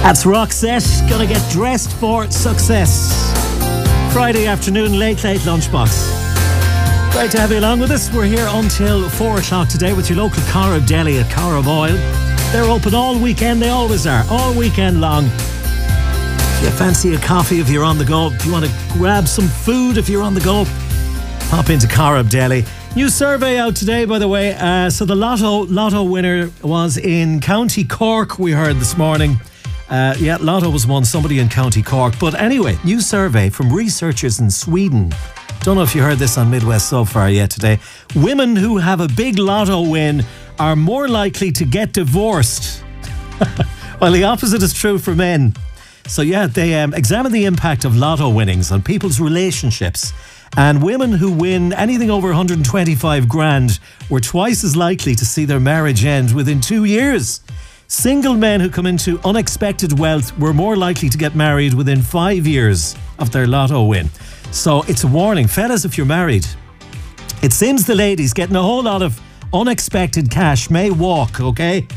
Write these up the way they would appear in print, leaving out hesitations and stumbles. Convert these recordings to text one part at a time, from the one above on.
That's Roxette, gonna get dressed for success. Friday afternoon, late lunchbox. Great to have you along with us. We're here until 4 o'clock today with your local Cara Deli at Cara Boyle. They're open all weekend, they always are, all weekend long. If you fancy a coffee, if you're on the go, if you want to grab some food, if you're on the go, pop into Cara Deli. New survey out today, by the way. So the lotto winner was in County Cork, we heard this morning. Lotto was won, somebody in County Cork. But anyway, new survey from researchers in Sweden. Don't know if you heard this on Midwest So Far yet today. Women who have a big lotto win are more likely to get divorced. Well, the opposite is true for men. So yeah, they examine the impact of lotto winnings on people's relationships. And women who win anything over 125 grand were twice as likely to see their marriage end within 2 years. Single men who come into unexpected wealth were more likely to get married within 5 years of their lotto win. So it's a warning. Fellas, if you're married, it seems the ladies getting a whole lot of unexpected cash may walk, okay?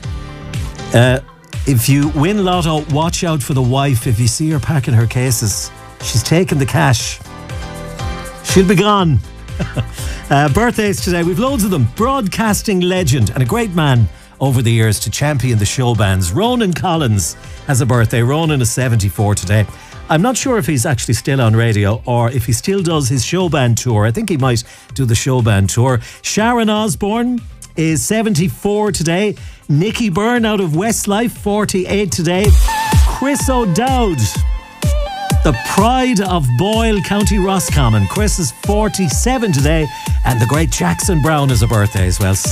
If you win lotto, watch out for the wife. If you see her packing her cases, she's taking the cash. She'll be gone. Birthdays today, we've loads of them. Broadcasting legend and a great man over the years to champion the show bands. Ronan Collins has a birthday. Ronan is 74 today. I'm not sure if he's actually still on radio or if he still does his show band tour. I think he might do the show band tour. Sharon Osbourne is 74 today. Nicky Byrne out of Westlife, 48 today. Chris O'Dowd, the pride of Boyle, County Roscommon. Chris is 47 today. And the great Jackson Browne has a birthday as well.